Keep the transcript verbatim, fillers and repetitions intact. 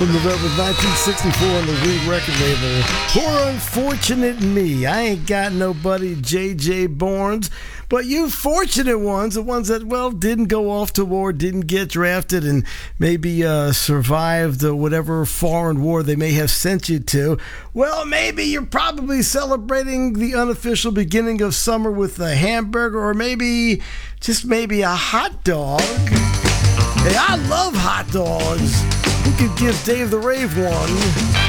From November nineteen sixty-four on the Reed record label. Poor unfortunate me. I ain't got nobody J J Barnes, but you fortunate ones, the ones that, well, didn't go off to war, didn't get drafted, and maybe uh, survived uh, whatever foreign war they may have sent you to. Well, maybe you're probably celebrating the unofficial beginning of summer with a hamburger, or maybe, just maybe, a hot dog. Hey, I love hot dogs. Who could give Dave the Rave one?